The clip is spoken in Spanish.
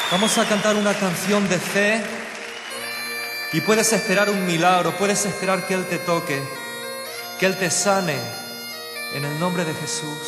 Vamos a cantar una canción de fe y puedes esperar un milagro, puedes esperar que Él te toque, que Él te sane en el nombre de Jesús.